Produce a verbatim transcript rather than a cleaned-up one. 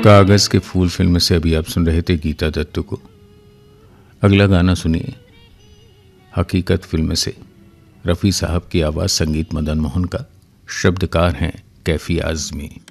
कागज के फूल फिल्म से अभी आप सुन रहे थे गीता दत्त को। अगला गाना सुनिए हकीकत फिल्म से। रफ़ी साहब की आवाज़, संगीत मदन मोहन का, शब्दकार हैं कैफी आज़मी।